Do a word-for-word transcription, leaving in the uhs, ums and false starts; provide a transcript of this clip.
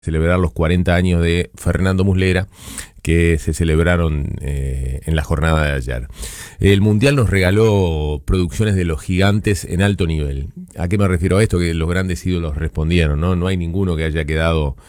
celebrar los cuarenta años de Fernando Muslera, que se celebraron eh, en la jornada de ayer. El Mundial nos regaló producciones de los gigantes en alto nivel. ¿A qué me refiero a esto? Que los grandes ídolos respondieron, ¿no? No hay ninguno que haya quedado